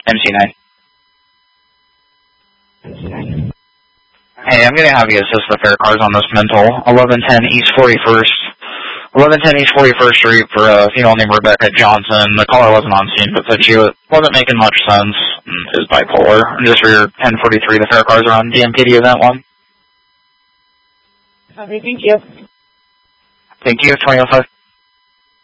MC9. MC9. Hey, I'm going to have you assist the fare cars on this mental. 1110 East 41st. 1110 East 41st Street for a female named Rebecca Johnson. The caller wasn't on scene, but said she wasn't making much sense. Is bipolar. And just for your 1043, the fare cars are on DMPD event 1. Okay, thank you. Thank you, 2005.